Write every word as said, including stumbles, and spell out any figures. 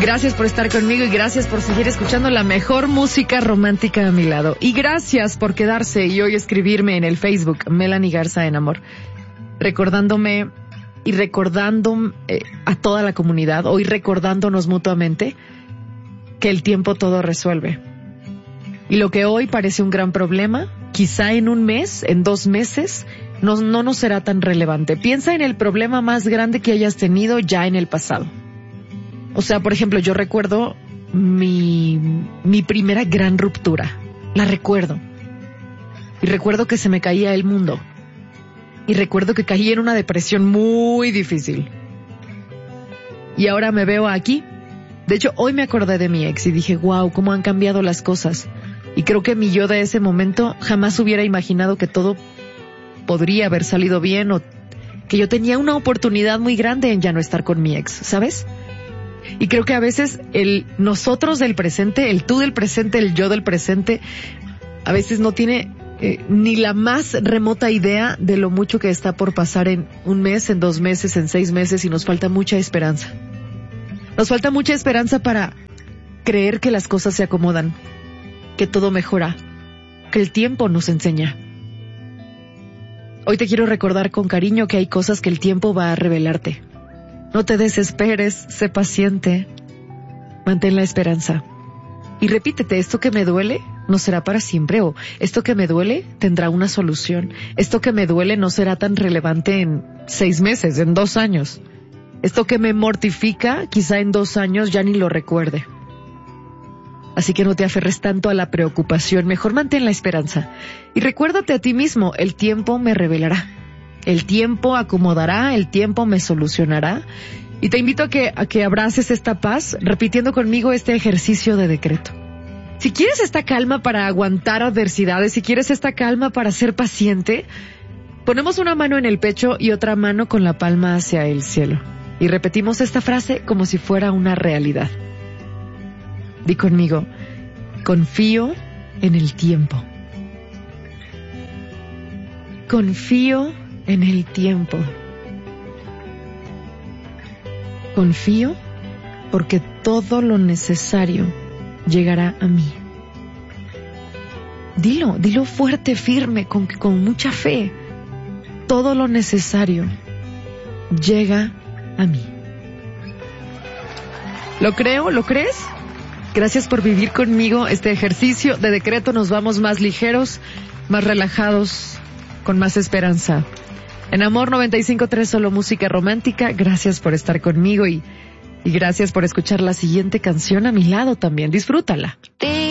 Gracias por estar conmigo y gracias por seguir escuchando la mejor música romántica a mi lado. Y gracias por quedarse y hoy escribirme en el Facebook, Melanie Garza en Amor, recordándome y recordando eh, a toda la comunidad, hoy recordándonos mutuamente que el tiempo todo resuelve. Y lo que hoy parece un gran problema, quizá en un mes, en dos meses, no, no nos será tan relevante. Piensa en el problema más grande que hayas tenido ya en el pasado. O sea, por ejemplo, yo recuerdo mi, mi primera gran ruptura. La recuerdo. Y recuerdo que se me caía el mundo. Y recuerdo que caí en una depresión muy difícil. Y ahora me veo aquí. De hecho, hoy me acordé de mi ex y dije, wow, cómo han cambiado las cosas. Y creo que mi yo de ese momento jamás hubiera imaginado que todo podría haber salido bien o que yo tenía una oportunidad muy grande en ya no estar con mi ex, ¿sabes? Y creo que a veces el nosotros del presente, el tú del presente, el yo del presente, a veces no tiene eh, ni la más remota idea de lo mucho que está por pasar en un mes, en dos meses, en seis meses, y nos falta mucha esperanza. Nos falta mucha esperanza para creer que las cosas se acomodan, que todo mejora, que el tiempo nos enseña. Hoy te quiero recordar con cariño que hay cosas que el tiempo va a revelarte. No te desesperes, sé paciente, mantén la esperanza. Y repítete, esto que me duele no será para siempre, o esto que me duele tendrá una solución. Esto que me duele no será tan relevante en seis meses, en dos años. Esto que me mortifica, quizá en dos años ya ni lo recuerde. Así que no te aferres tanto a la preocupación, mejor mantén la esperanza. Y recuérdate a ti mismo, el tiempo me revelará. El tiempo acomodará, el tiempo me solucionará. Y te invito a que, a que abraces esta paz repitiendo conmigo este ejercicio de decreto. Si quieres esta calma para aguantar adversidades, si quieres esta calma para ser paciente, ponemos una mano en el pecho y otra mano con la palma hacia el cielo. Y repetimos esta frase como si fuera una realidad. Di conmigo, confío en el tiempo. Confío en el tiempo. Confío porque todo lo necesario llegará a mí. Dilo, dilo fuerte, firme, con, con mucha fe. Todo lo necesario llega a mí. ¿Lo creo? ¿Lo crees? Gracias por vivir conmigo este ejercicio de decreto. Nos vamos más ligeros, más relajados, con más esperanza. En Amor noventa y cinco punto tres, solo música romántica. Gracias por estar conmigo y, y gracias por escuchar la siguiente canción a mi lado también. Disfrútala.